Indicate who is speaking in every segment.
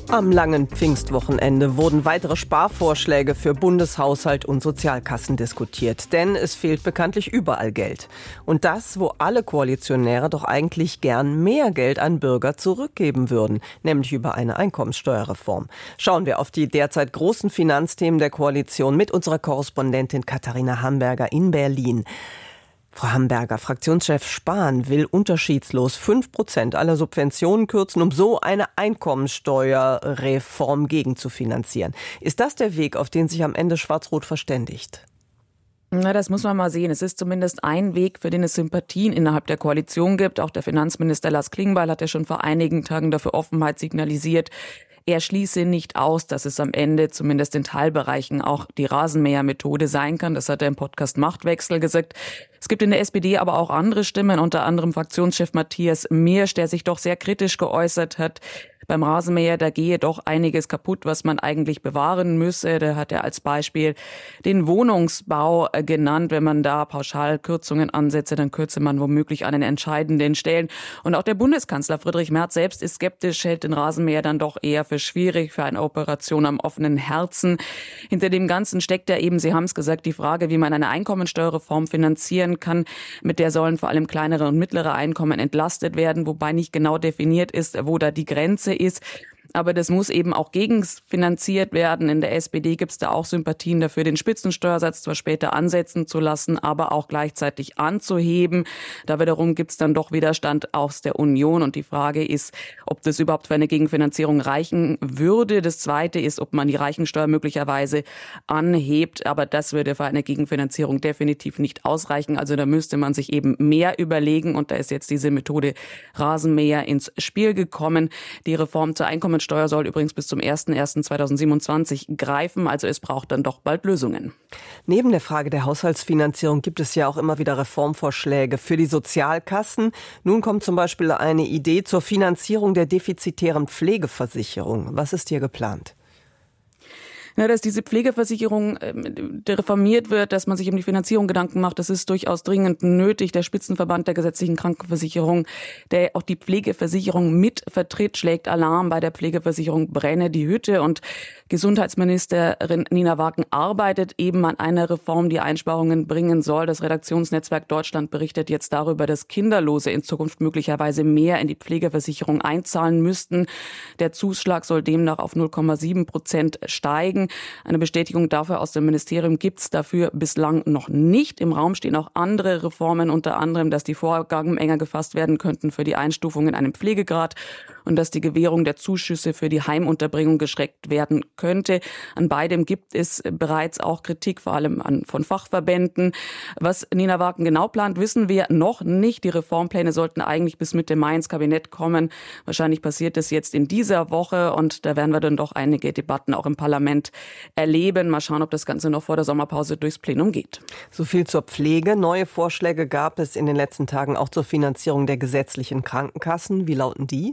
Speaker 1: Am langen Pfingstwochenende wurden weitere Sparvorschläge für Bundeshaushalt und Sozialkassen diskutiert. Denn es fehlt bekanntlich überall Geld. Und das, wo alle Koalitionäre doch eigentlich gern mehr Geld an Bürger zurückgeben würden, nämlich über eine Einkommenssteuerreform. Schauen wir auf die derzeit großen Finanzthemen der Koalition mit unserer Korrespondentin Katharina Hamberger in Berlin. Frau Hamberger, Fraktionschef Spahn will unterschiedslos 5% aller Subventionen kürzen, um so eine Einkommensteuerreform gegenzufinanzieren. Ist das der Weg, auf den sich am Ende Schwarz-Rot verständigt?
Speaker 2: Na, das muss man mal sehen. Es ist zumindest ein Weg, für den es Sympathien innerhalb der Koalition gibt. Auch der Finanzminister Lars Klingbeil hat ja schon vor einigen Tagen dafür Offenheit signalisiert. Er schließe nicht aus, dass es am Ende zumindest in Teilbereichen auch die Rasenmähermethode sein kann. Das hat er im Podcast Machtwechsel gesagt. Es gibt in der SPD aber auch andere Stimmen, unter anderem Fraktionschef Matthias Miersch, der sich doch sehr kritisch geäußert hat. Beim Rasenmäher, da gehe doch einiges kaputt, was man eigentlich bewahren müsse. Da hat er als Beispiel den Wohnungsbau genannt. Wenn man da pauschal Kürzungen ansetze, dann kürze man womöglich an den entscheidenden Stellen. Und auch der Bundeskanzler Friedrich Merz selbst ist skeptisch, hält den Rasenmäher dann doch eher für schwierig, für eine Operation am offenen Herzen. Hinter dem Ganzen steckt ja eben, Sie haben es gesagt, die Frage, wie man eine Einkommensteuerreform finanzieren kann. Mit der sollen vor allem kleinere und mittlere Einkommen entlastet werden, wobei nicht genau definiert ist, wo da die Grenze ist. Aber das muss eben auch gegenfinanziert werden. In der SPD gibt es da auch Sympathien dafür, den Spitzensteuersatz zwar später ansetzen zu lassen, aber auch gleichzeitig anzuheben. Da wiederum gibt es dann doch Widerstand aus der Union. Und die Frage ist, ob das überhaupt für eine Gegenfinanzierung reichen würde. Das Zweite ist, ob man die Reichensteuer möglicherweise anhebt. Aber das würde für eine Gegenfinanzierung definitiv nicht ausreichen. Also da müsste man sich eben mehr überlegen. Und da ist jetzt diese Methode Rasenmäher ins Spiel gekommen. Die Reform zur Einkommenssteuer soll übrigens bis zum 01.01.2027 greifen. Also es braucht dann doch bald Lösungen.
Speaker 1: Neben der Frage der Haushaltsfinanzierung gibt es ja auch immer wieder Reformvorschläge für die Sozialkassen. Nun kommt zum Beispiel eine Idee zur Finanzierung der defizitären Pflegeversicherung. Was ist hier geplant?
Speaker 2: Ja, dass diese Pflegeversicherung reformiert wird, dass man sich um die Finanzierung Gedanken macht, das ist durchaus dringend nötig. Der Spitzenverband der gesetzlichen Krankenversicherung, der auch die Pflegeversicherung mit vertritt, schlägt Alarm. Bei der Pflegeversicherung brenne die Hütte. Und Gesundheitsministerin Nina Wagen arbeitet eben an einer Reform, die Einsparungen bringen soll. Das Redaktionsnetzwerk Deutschland berichtet jetzt darüber, dass Kinderlose in Zukunft möglicherweise mehr in die Pflegeversicherung einzahlen müssten. Der Zuschlag soll demnach auf 0,7% steigen. Eine Bestätigung dafür aus dem Ministerium gibt es dafür bislang noch nicht. Im Raum stehen auch andere Reformen, unter anderem, dass die Vorgaben enger gefasst werden könnten für die Einstufung in einem Pflegegrad und dass die Gewährung der Zuschüsse für die Heimunterbringung geschreckt werden könnte. An beidem gibt es bereits auch Kritik, vor allem von Fachverbänden. Was Nina Wagen genau plant, wissen wir noch nicht. Die Reformpläne sollten eigentlich bis Mitte Mai ins Kabinett kommen. Wahrscheinlich passiert es jetzt in dieser Woche und da werden wir dann doch einige Debatten auch im Parlament erleben. Mal schauen, ob das Ganze noch vor der Sommerpause durchs Plenum geht.
Speaker 1: So viel zur Pflege. Neue Vorschläge gab es in den letzten Tagen auch zur Finanzierung der gesetzlichen Krankenkassen. Wie lauten die?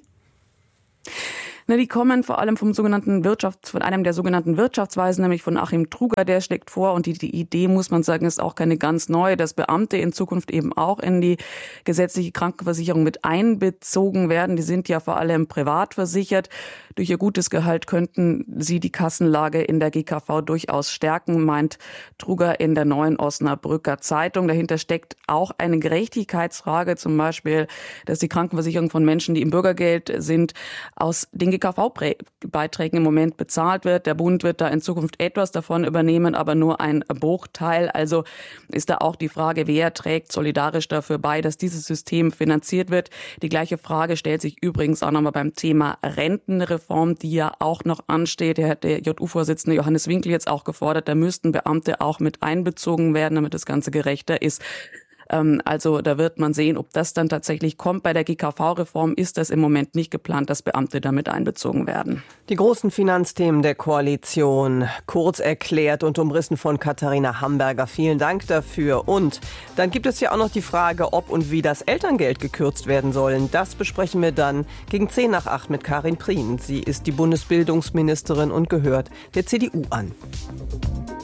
Speaker 2: Na, die kommen vor allem von einem der sogenannten Wirtschaftsweisen, nämlich von Achim Truger, der schlägt vor. Und die Idee, muss man sagen, ist auch keine ganz neue, dass Beamte in Zukunft eben auch in die gesetzliche Krankenversicherung mit einbezogen werden. Die sind ja vor allem privat versichert. Durch ihr gutes Gehalt könnten sie die Kassenlage in der GKV durchaus stärken, meint Truger in der Neuen Osnabrücker Zeitung. Dahinter steckt auch eine Gerechtigkeitsfrage, zum Beispiel, dass die Krankenversicherung von Menschen, die im Bürgergeld sind, aus den GKV-Beiträgen im Moment bezahlt wird. Der Bund wird da in Zukunft etwas davon übernehmen, aber nur ein Bruchteil. Also ist da auch die Frage, wer trägt solidarisch dafür bei, dass dieses System finanziert wird. Die gleiche Frage stellt sich übrigens auch nochmal beim Thema Rentenreform, die ja auch noch ansteht. Der JU-Vorsitzende Johannes Winkel jetzt auch gefordert, da müssten Beamte auch mit einbezogen werden, damit das Ganze gerechter ist. Also da wird man sehen, ob das dann tatsächlich kommt. Bei der GKV-Reform ist das im Moment nicht geplant, dass Beamte damit einbezogen werden.
Speaker 1: Die großen Finanzthemen der Koalition kurz erklärt und umrissen von Katharina Hamberger. Vielen Dank dafür. Und dann gibt es ja auch noch die Frage, ob und wie das Elterngeld gekürzt werden soll. Das besprechen wir dann gegen 7:50 mit Karin Prien. Sie ist die Bundesbildungsministerin und gehört der CDU an.